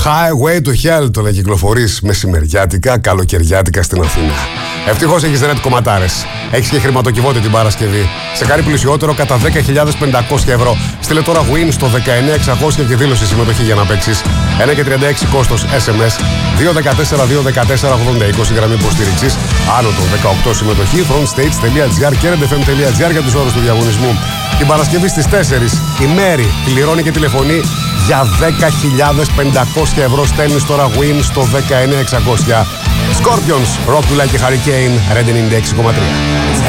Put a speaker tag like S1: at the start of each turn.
S1: Highway to Hell το να κυκλοφορείς μεσημεριάτικα, καλοκαιριάτικα στην Αθήνα. Ευτυχώς έχεις Red κομματάρες. Έχεις και χρηματοκιβώτη την Παρασκευή. Σε κάνει πλουσιότερο κατά 10.500 ευρώ. Στείλε τώρα win στο 19600 και δήλωσε συμμετοχή για να παίξεις. 1,36 κόστος SMS. 214-214-80-20 γραμμή υποστήριξης. Άνω των 18 συμμετοχή. frontstage.gr και redfm.gr για τους όρους του διαγωνισμού. Την Παρασκευή στις 4 η Μέρη πληρώνει και τηλεφωνεί για 10.500 ευρώ. Στέλνεις τώρα win στο 19600. Scorpions, Rock You Like a Hurricane, Red 96,3.